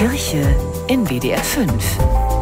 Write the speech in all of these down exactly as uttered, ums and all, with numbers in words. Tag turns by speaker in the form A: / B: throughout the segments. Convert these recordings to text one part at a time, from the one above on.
A: Kirche in W D R fünf.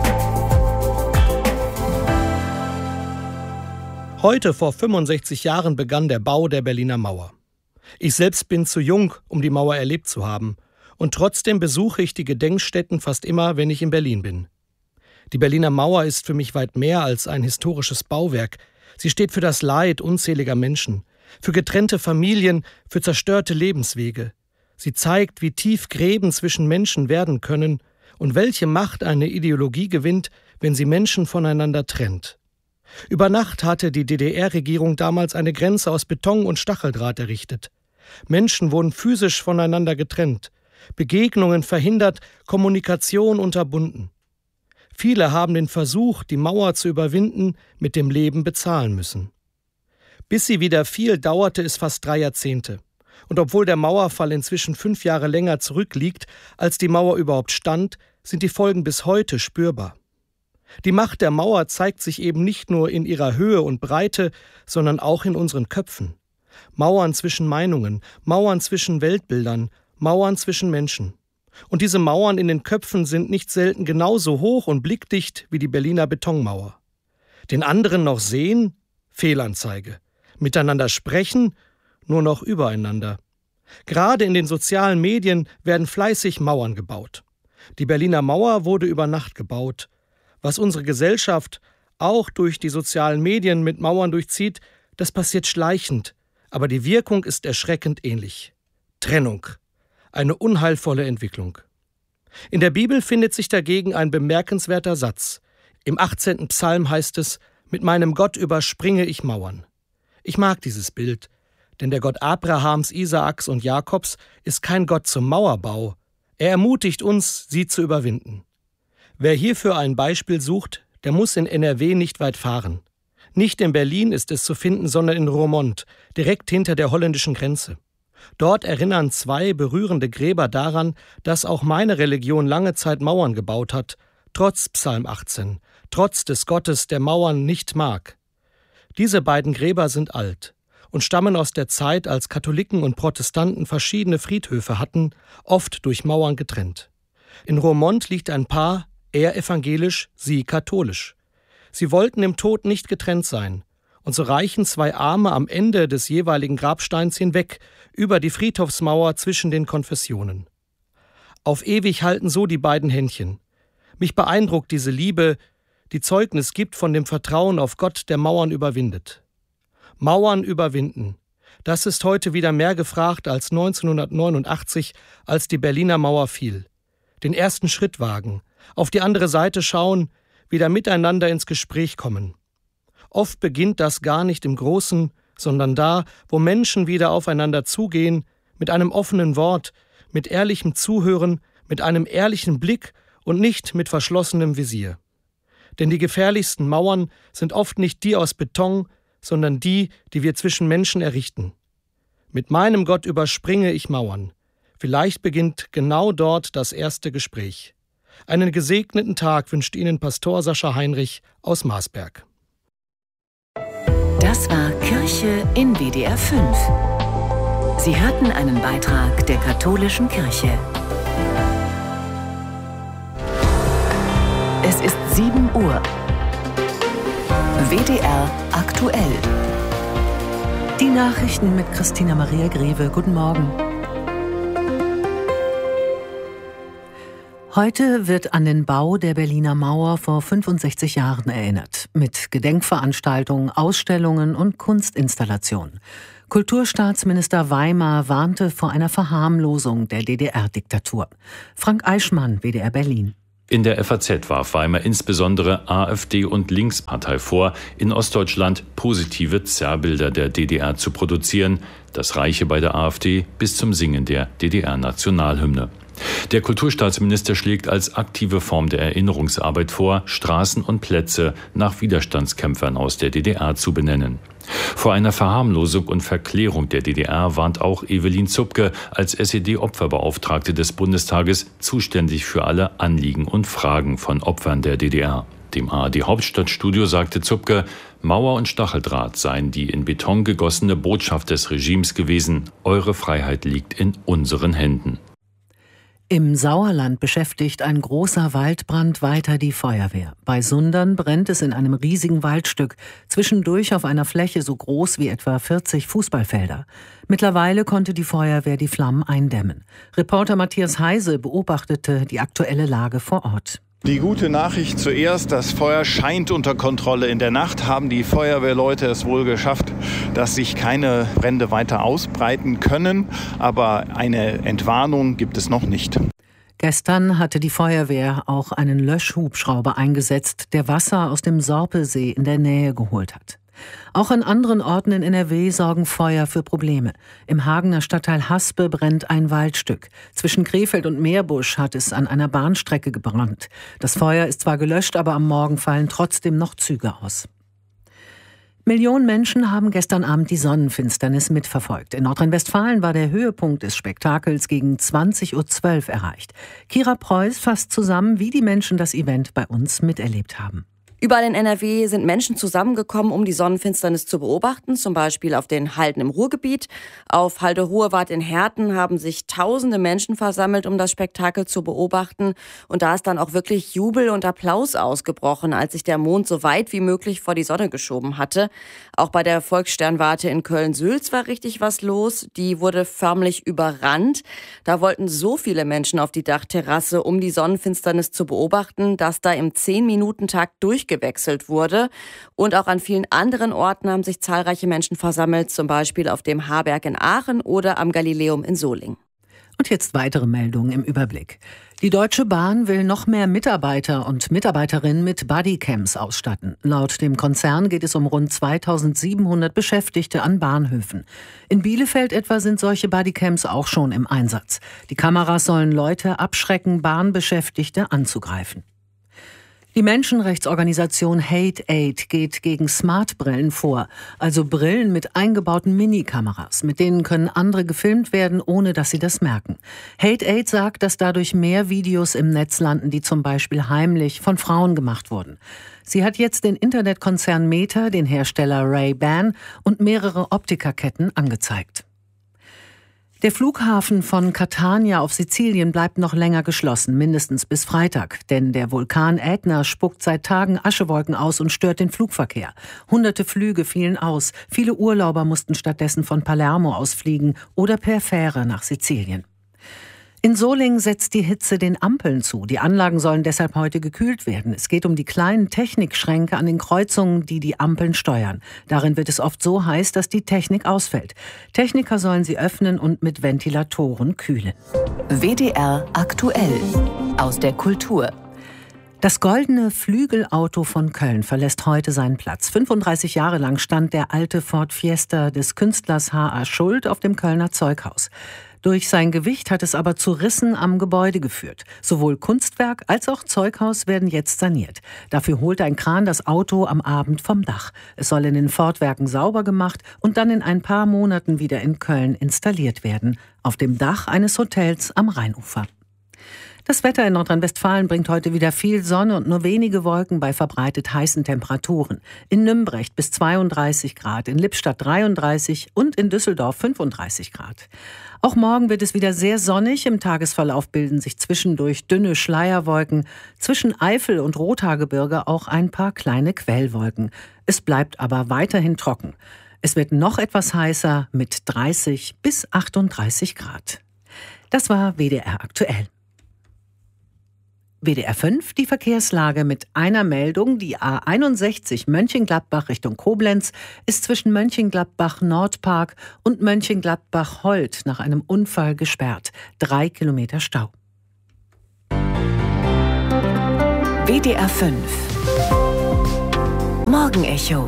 B: Heute vor fünfundsechzig Jahren begann der Bau der Berliner Mauer. Ich selbst bin zu jung, um die Mauer erlebt zu haben. Und trotzdem besuche ich die Gedenkstätten fast immer, wenn ich in Berlin bin. Die Berliner Mauer ist für mich weit mehr als ein historisches Bauwerk. Sie steht für das Leid unzähliger Menschen, für getrennte Familien, für zerstörte Lebenswege. Sie zeigt, wie tief Gräben zwischen Menschen werden können und welche Macht eine Ideologie gewinnt, wenn sie Menschen voneinander trennt. Über Nacht hatte die D D R-Regierung damals eine Grenze aus Beton und Stacheldraht errichtet. Menschen wurden physisch voneinander getrennt, Begegnungen verhindert, Kommunikation unterbunden. Viele haben den Versuch, die Mauer zu überwinden, mit dem Leben bezahlen müssen. Bis sie wieder fiel, dauerte es fast drei Jahrzehnte. Und obwohl der Mauerfall inzwischen fünf Jahre länger zurückliegt, als die Mauer überhaupt stand, sind die Folgen bis heute spürbar. Die Macht der Mauer zeigt sich eben nicht nur in ihrer Höhe und Breite, sondern auch in unseren Köpfen. Mauern zwischen Meinungen, Mauern zwischen Weltbildern, Mauern zwischen Menschen. Und diese Mauern in den Köpfen sind nicht selten genauso hoch und blickdicht wie die Berliner Betonmauer. Den anderen noch sehen? Fehlanzeige. Miteinander sprechen? Nur noch übereinander. Gerade in den sozialen Medien werden fleißig Mauern gebaut. Die Berliner Mauer wurde über Nacht gebaut. Was unsere Gesellschaft auch durch die sozialen Medien mit Mauern durchzieht, das passiert schleichend, aber die Wirkung ist erschreckend ähnlich. Trennung. Eine unheilvolle Entwicklung. In der Bibel findet sich dagegen ein bemerkenswerter Satz. Im achtzehnten Psalm heißt es: Mit meinem Gott überspringe ich Mauern. Ich mag dieses Bild, denn der Gott Abrahams, Isaaks und Jakobs ist kein Gott zum Mauerbau. Er ermutigt uns, sie zu überwinden. Wer hierfür ein Beispiel sucht, der muss in N R W nicht weit fahren. Nicht in Berlin ist es zu finden, sondern in Roermond, direkt hinter der holländischen Grenze. Dort erinnern zwei berührende Gräber daran, dass auch meine Religion lange Zeit Mauern gebaut hat, trotz Psalm achtzehn, trotz des Gottes, der Mauern nicht mag. Diese beiden Gräber sind alt und stammen aus der Zeit, als Katholiken und Protestanten verschiedene Friedhöfe hatten, oft durch Mauern getrennt. In Roermond liegt ein Paar, er evangelisch, sie katholisch. Sie wollten im Tod nicht getrennt sein. Und so reichen zwei Arme am Ende des jeweiligen Grabsteins hinweg, über die Friedhofsmauer zwischen den Konfessionen. Auf ewig halten so die beiden Händchen. Mich beeindruckt diese Liebe, die Zeugnis gibt von dem Vertrauen auf Gott, der Mauern überwindet. Mauern überwinden. Das ist heute wieder mehr gefragt als neunzehnhundertneunundachtzig, als die Berliner Mauer fiel. Den ersten Schritt wagen, auf die andere Seite schauen, wieder miteinander ins Gespräch kommen. Oft beginnt das gar nicht im Großen, sondern da, wo Menschen wieder aufeinander zugehen, mit einem offenen Wort, mit ehrlichem Zuhören, mit einem ehrlichen Blick und nicht mit verschlossenem Visier. Denn die gefährlichsten Mauern sind oft nicht die aus Beton, sondern die, die wir zwischen Menschen errichten. Mit meinem Gott überspringe ich Mauern. Vielleicht beginnt genau dort das erste Gespräch. Einen gesegneten Tag wünscht Ihnen Pastor Sascha Heinrich aus Marsberg.
A: Das war Kirche in W D R fünf. Sie hörten einen Beitrag der Katholischen Kirche. Es ist sieben Uhr. W D R aktuell.
C: Die Nachrichten mit Christina Maria Greve. Guten Morgen. Heute wird an den Bau der Berliner Mauer vor fünfundsechzig Jahren erinnert. Mit Gedenkveranstaltungen, Ausstellungen und Kunstinstallationen. Kulturstaatsminister Weimar warnte vor einer Verharmlosung der D D R-Diktatur. Frank Eichmann, W D R Berlin.
D: In der F A Z warf Weimar insbesondere AfD und Linkspartei vor, in Ostdeutschland positive Zerrbilder der D D R zu produzieren. Das reiche bei der AfD bis zum Singen der D D R-Nationalhymne. Der Kulturstaatsminister schlägt als aktive Form der Erinnerungsarbeit vor, Straßen und Plätze nach Widerstandskämpfern aus der D D R zu benennen. Vor einer Verharmlosung und Verklärung der D D R warnt auch Evelyn Zupke als S E D-Opferbeauftragte des Bundestages, zuständig für alle Anliegen und Fragen von Opfern der D D R. Dem A R D-Hauptstadtstudio sagte Zupke, Mauer und Stacheldraht seien die in Beton gegossene Botschaft des Regimes gewesen. Eure Freiheit liegt in unseren Händen.
C: Im Sauerland beschäftigt ein großer Waldbrand weiter die Feuerwehr. Bei Sundern brennt es in einem riesigen Waldstück, zwischendurch auf einer Fläche so groß wie etwa vierzig Fußballfelder. Mittlerweile konnte die Feuerwehr die Flammen eindämmen. Reporter Matthias Heise beobachtete die aktuelle Lage vor Ort.
E: Die gute Nachricht zuerst, das Feuer scheint unter Kontrolle. In der Nacht haben die Feuerwehrleute es wohl geschafft, dass sich keine Brände weiter ausbreiten können. Aber eine Entwarnung gibt es noch nicht.
C: Gestern hatte die Feuerwehr auch einen Löschhubschrauber eingesetzt, der Wasser aus dem Sorpesee in der Nähe geholt hat. Auch an anderen Orten in N R W sorgen Feuer für Probleme. Im Hagener Stadtteil Haspe brennt ein Waldstück. Zwischen Krefeld und Meerbusch hat es an einer Bahnstrecke gebrannt. Das Feuer ist zwar gelöscht, aber am Morgen fallen trotzdem noch Züge aus. Millionen Menschen haben gestern Abend die Sonnenfinsternis mitverfolgt. In Nordrhein-Westfalen war der Höhepunkt des Spektakels gegen zwanzig Uhr zwölf erreicht. Kira Preuß fasst zusammen, wie die Menschen das Event bei uns miterlebt haben.
F: Überall in N R W sind Menschen zusammengekommen, um die Sonnenfinsternis zu beobachten, zum Beispiel auf den Halden im Ruhrgebiet. Auf Halde Hohewart in Herten haben sich tausende Menschen versammelt, um das Spektakel zu beobachten. Und da ist dann auch wirklich Jubel und Applaus ausgebrochen, als sich der Mond so weit wie möglich vor die Sonne geschoben hatte. Auch bei der Volkssternwarte in Köln-Sülz war richtig was los. Die wurde förmlich überrannt. Da wollten so viele Menschen auf die Dachterrasse, um die Sonnenfinsternis zu beobachten, dass da im zehn-Minuten-Takt durchgeführt gewechselt wurde. Und auch an vielen anderen Orten haben sich zahlreiche Menschen versammelt, zum Beispiel auf dem Harberg in Aachen oder am Galileum in Solingen.
C: Und jetzt weitere Meldungen im Überblick. Die Deutsche Bahn will noch mehr Mitarbeiter und Mitarbeiterinnen mit Bodycams ausstatten. Laut dem Konzern geht es um rund zweitausendsiebenhundert Beschäftigte an Bahnhöfen. In Bielefeld etwa sind solche Bodycams auch schon im Einsatz. Die Kameras sollen Leute abschrecken, Bahnbeschäftigte anzugreifen. Die Menschenrechtsorganisation Hate Aid geht gegen Smartbrillen vor, also Brillen mit eingebauten Minikameras. Mit denen können andere gefilmt werden, ohne dass sie das merken. Hate Aid sagt, dass dadurch mehr Videos im Netz landen, die zum Beispiel heimlich von Frauen gemacht wurden. Sie hat jetzt den Internetkonzern Meta, den Hersteller Ray-Ban und mehrere Optikerketten angezeigt. Der Flughafen von Catania auf Sizilien bleibt noch länger geschlossen, mindestens bis Freitag. Denn der Vulkan Ätna spuckt seit Tagen Aschewolken aus und stört den Flugverkehr. Hunderte Flüge fielen aus. Viele Urlauber mussten stattdessen von Palermo aus fliegen oder per Fähre nach Sizilien. In Solingen setzt die Hitze den Ampeln zu. Die Anlagen sollen deshalb heute gekühlt werden. Es geht um die kleinen Technikschränke an den Kreuzungen, die die Ampeln steuern. Darin wird es oft so heiß, dass die Technik ausfällt. Techniker sollen sie öffnen und mit Ventilatoren kühlen.
A: W D R aktuell aus der Kultur.
C: Das goldene Flügelauto von Köln verlässt heute seinen Platz. fünfunddreißig Jahre lang stand der alte Ford Fiesta des Künstlers H A Schuld auf dem Kölner Zeughaus. Durch sein Gewicht hat es aber zu Rissen am Gebäude geführt. Sowohl Kunstwerk als auch Zeughaus werden jetzt saniert. Dafür holt ein Kran das Auto am Abend vom Dach. Es soll in den Ford-Werken sauber gemacht und dann in ein paar Monaten wieder in Köln installiert werden. Auf dem Dach eines Hotels am Rheinufer. Das Wetter in Nordrhein-Westfalen bringt heute wieder viel Sonne und nur wenige Wolken bei verbreitet heißen Temperaturen. In Nümbrecht bis zweiunddreißig Grad, in Lippstadt dreiunddreißig und in Düsseldorf fünfunddreißig Grad. Auch morgen wird es wieder sehr sonnig. Im Tagesverlauf bilden sich zwischendurch dünne Schleierwolken. Zwischen Eifel und Rothaargebirge auch ein paar kleine Quellwolken. Es bleibt aber weiterhin trocken. Es wird noch etwas heißer mit dreißig bis achtunddreißig Grad. Das war W D R aktuell. W D R fünf, die Verkehrslage mit einer Meldung. Die A einundsechzig Mönchengladbach Richtung Koblenz ist zwischen Mönchengladbach-Nordpark und Mönchengladbach-Holt nach einem Unfall gesperrt. Drei Kilometer Stau.
A: W D R fünf Morgenecho.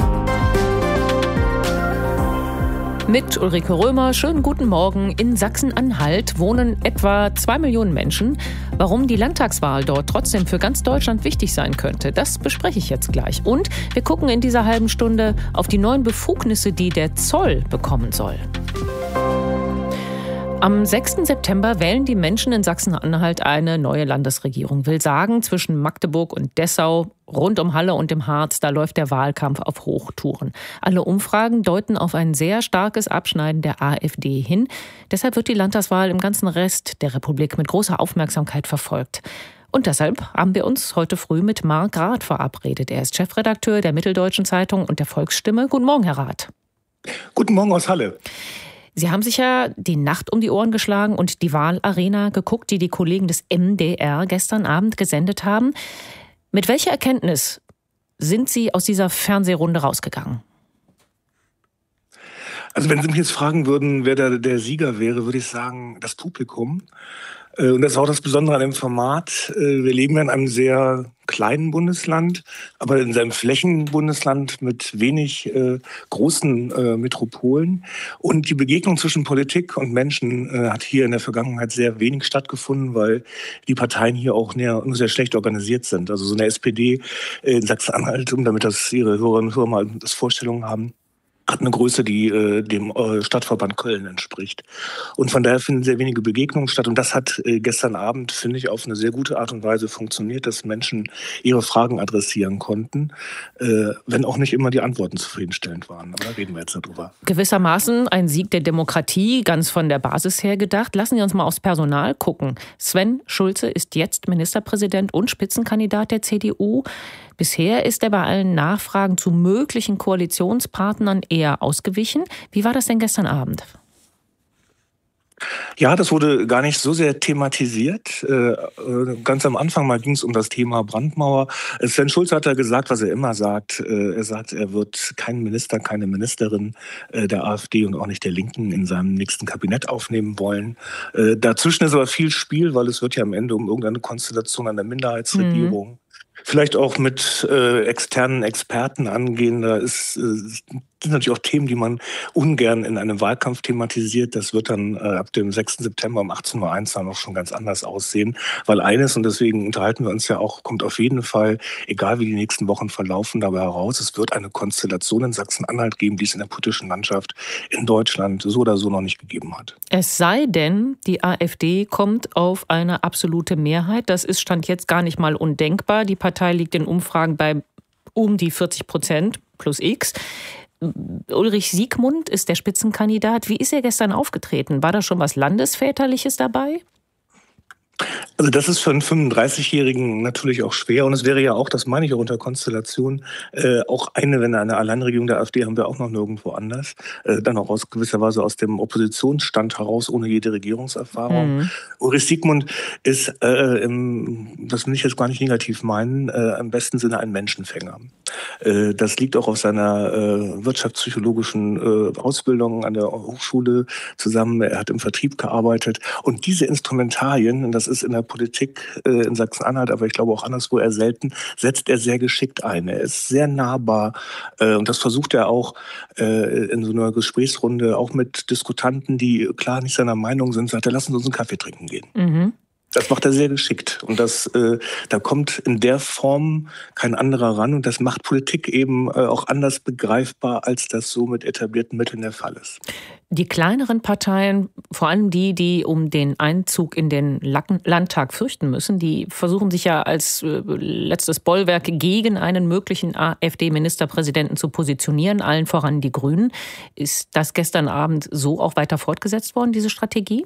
G: Mit Ulrike Römer, schönen guten Morgen. In Sachsen-Anhalt wohnen etwa zwei Millionen Menschen. Warum die Landtagswahl dort trotzdem für ganz Deutschland wichtig sein könnte, das bespreche ich jetzt gleich. Und wir gucken in dieser halben Stunde auf die neuen Befugnisse, die der Zoll bekommen soll. Am sechsten September wählen die Menschen in Sachsen-Anhalt eine neue Landesregierung. Will sagen, zwischen Magdeburg und Dessau, rund um Halle und dem Harz, da läuft der Wahlkampf auf Hochtouren. Alle Umfragen deuten auf ein sehr starkes Abschneiden der AfD hin. Deshalb wird die Landtagswahl im ganzen Rest der Republik mit großer Aufmerksamkeit verfolgt. Und deshalb haben wir uns heute früh mit Marc Rath verabredet. Er ist Chefredakteur der Mitteldeutschen Zeitung und der Volksstimme. Guten Morgen, Herr Rath.
H: Guten Morgen aus Halle.
G: Sie haben sich ja die Nacht um die Ohren geschlagen und die Wahlarena geguckt, die die Kollegen des M D R gestern Abend gesendet haben. Mit welcher Erkenntnis sind Sie aus dieser Fernsehrunde rausgegangen?
H: Also wenn Sie mich jetzt fragen würden, wer da der Sieger wäre, würde ich sagen, das Publikum. Und das ist auch das Besondere an dem Format. Wir leben ja in einem sehr kleinen Bundesland, aber in seinem Flächenbundesland mit wenig äh, großen äh, Metropolen. Und die Begegnung zwischen Politik und Menschen äh, hat hier in der Vergangenheit sehr wenig stattgefunden, weil die Parteien hier auch näher, nur sehr schlecht organisiert sind. Also so eine S P D in Sachsen-Anhalt, um damit das Ihre Hörerinnen und Hörer mal das Vorstellung haben, hat eine Größe, die äh, dem äh, Stadtverband Köln entspricht. Und von daher finden sehr wenige Begegnungen statt. Und das hat äh, gestern Abend, finde ich, auf eine sehr gute Art und Weise funktioniert, dass Menschen ihre Fragen adressieren konnten, äh, wenn auch nicht immer die Antworten zufriedenstellend waren. Aber da reden wir jetzt darüber.
G: Gewissermaßen ein Sieg der Demokratie, ganz von der Basis her gedacht. Lassen Sie uns mal aufs Personal gucken. Sven Schulze ist jetzt Ministerpräsident und Spitzenkandidat der C D U. Bisher ist er bei allen Nachfragen zu möglichen Koalitionspartnern eher ausgewichen. Wie war das denn gestern Abend?
H: Ja, das wurde gar nicht so sehr thematisiert. Ganz am Anfang mal ging es um das Thema Brandmauer. Sven Schulze hat ja gesagt, was er immer sagt. Er sagt, er wird keinen Minister, keine Ministerin der AfD und auch nicht der Linken in seinem nächsten Kabinett aufnehmen wollen. Dazwischen ist aber viel Spiel, weil es wird ja am Ende um irgendeine Konstellation einer Minderheitsregierung mhm. vielleicht auch mit äh, externen Experten angehen. Da ist, äh, sind natürlich auch Themen, die man ungern in einem Wahlkampf thematisiert. Das wird dann äh, ab dem sechsten September um achtzehn Uhr eins dann auch schon ganz anders aussehen. Weil eines, und deswegen unterhalten wir uns ja auch, kommt auf jeden Fall, egal wie die nächsten Wochen verlaufen, dabei heraus, es wird eine Konstellation in Sachsen-Anhalt geben, die es in der politischen Landschaft in Deutschland so oder so noch nicht gegeben hat.
G: Es sei denn, die AfD kommt auf eine absolute Mehrheit. Das ist Stand jetzt gar nicht mal undenkbar. Die Partei liegt in Umfragen bei um die vierzig Prozent plus X. Ulrich Siegmund ist der Spitzenkandidat. Wie ist er gestern aufgetreten? War da schon was Landesväterliches dabei?
H: Also das ist für einen fünfunddreißigjährigen natürlich auch schwer. Und es wäre ja auch, das meine ich auch unter Konstellation, äh, auch eine, wenn eine Alleinregierung der AfD haben wir auch noch nirgendwo anders, äh, dann auch aus gewisser Weise aus dem Oppositionsstand heraus, ohne jede Regierungserfahrung. Mhm. Ulrich Siegmund ist, äh, im, das will ich jetzt gar nicht negativ meinen, äh, im besten Sinne ein Menschenfänger. Äh, das liegt auch auf seiner äh, wirtschaftspsychologischen äh, Ausbildung an der Hochschule zusammen. Er hat im Vertrieb gearbeitet. Und diese Instrumentarien, das ist in der Politik äh, in Sachsen-Anhalt, aber ich glaube auch anderswo eher selten, setzt er sehr geschickt ein. Er ist sehr nahbar äh, und das versucht er auch äh, in so einer Gesprächsrunde, auch mit Diskutanten, die klar nicht seiner Meinung sind, sagt er, lassen Sie uns einen Kaffee trinken gehen. Mhm. Das macht er sehr geschickt und das, äh, da kommt in der Form kein anderer ran und das macht Politik eben äh, auch anders begreifbar, als das so mit etablierten Mitteln der Fall ist.
G: Die kleineren Parteien, vor allem die, die um den Einzug in den Landtag fürchten müssen, die versuchen sich ja als äh, letztes Bollwerk gegen einen möglichen AfD-Ministerpräsidenten zu positionieren, allen voran die Grünen. Ist das gestern Abend so auch weiter fortgesetzt worden, diese Strategie?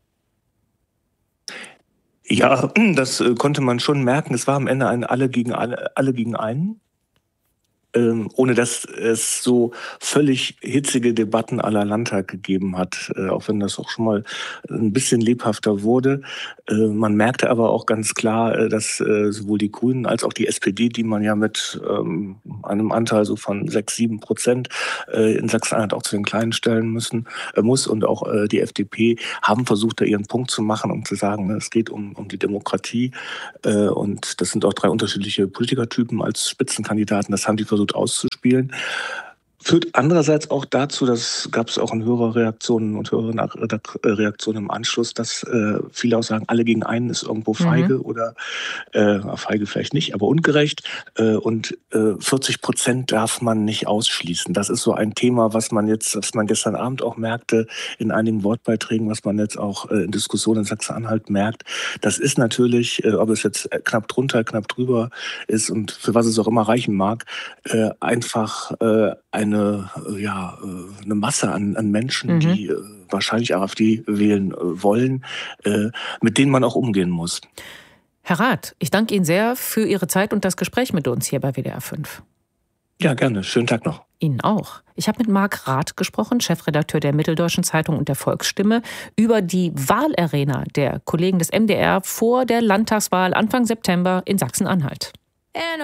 H: Ja, das konnte man schon merken. Es war am Ende ein Alle gegen alle, alle gegen einen. Ähm, ohne dass es so völlig hitzige Debatten à la Landtag gegeben hat, äh, auch wenn das auch schon mal ein bisschen lebhafter wurde. Äh, man merkte aber auch ganz klar, äh, dass äh, sowohl die Grünen als auch die S P D, die man ja mit ähm, einem Anteil so von sechs, sieben Prozent äh, in Sachsen-Anhalt auch zu den Kleinen stellen müssen, äh, muss und auch äh, die F D P haben versucht, da ihren Punkt zu machen, um zu sagen, ne, es geht um, um die Demokratie äh, und das sind auch drei unterschiedliche Politikertypen als Spitzenkandidaten, das haben die versucht auszuspielen. Führt andererseits auch dazu, das gab es auch in Hörerreaktionen und Hörerreaktionen im Anschluss, dass äh, viele auch sagen, alle gegen einen ist irgendwo feige mhm. oder äh, feige vielleicht nicht, aber ungerecht. Äh, und äh, vierzig Prozent darf man nicht ausschließen. Das ist so ein Thema, was man jetzt, was man gestern Abend auch merkte in einigen Wortbeiträgen, was man jetzt auch äh, in Diskussionen in Sachsen-Anhalt merkt. Das ist natürlich, äh, ob es jetzt knapp drunter, knapp drüber ist und für was es auch immer reichen mag, äh, einfach äh, eine Eine, ja, eine Masse an, an Menschen, mhm. die äh, wahrscheinlich AfD wählen äh, wollen, äh, mit denen man auch umgehen muss.
G: Herr Rath, ich danke Ihnen sehr für Ihre Zeit und das Gespräch mit uns hier bei W D R fünf.
H: Ja, gerne. Schönen Tag noch.
G: Ihnen auch. Ich habe mit Marc Rath gesprochen, Chefredakteur der Mitteldeutschen Zeitung und der Volksstimme, über die Wahlarena der Kollegen des M D R vor der Landtagswahl Anfang September in Sachsen-Anhalt.